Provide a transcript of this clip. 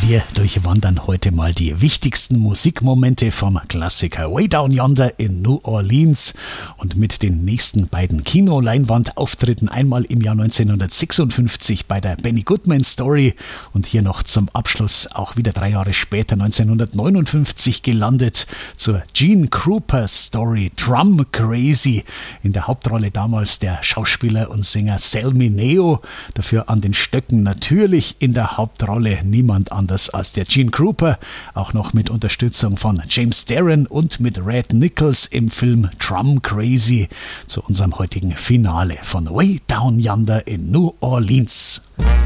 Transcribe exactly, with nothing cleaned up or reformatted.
Wir durchwandern heute mal die wichtigsten Musikmomente vom Klassiker Way Down Yonder in New Orleans und mit den nächsten beiden Kinoleinwandauftritten einmal im Jahr neunzehnhundertsechsundfünfzig bei der Benny Goodman Story und hier noch zum Abschluss auch wieder drei Jahre später neunzehnhundertneunundfünfzig gelandet zur Gene Krupa Story Drum Crazy. In der Hauptrolle damals der Schauspieler und Sänger Sal Mineo, dafür an den Stöcken natürlich in der Hauptrolle niemand anders als der Gene Krupa, auch noch mit Unterstützung von James Darren und mit Red Nichols im Film Drum Crazy zu unserem heutigen Finale von Way Down Yonder in New Orleans.